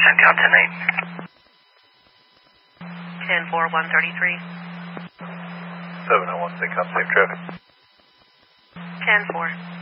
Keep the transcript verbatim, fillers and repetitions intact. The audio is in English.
count ten eight. ten four, one thirty-three. seven oh one, stay calm, safe traffic. ten four.